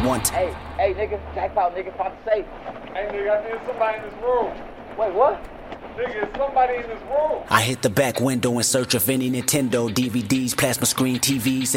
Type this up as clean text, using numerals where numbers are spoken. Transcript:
want. Hey, nigga, jackpot, nigga, found the safe. Hey, nigga, I think somebody in this room. Wait, what? Nigga, it's somebody in this room. I hit the back window in search of any Nintendo DVDs, plasma screen TVs,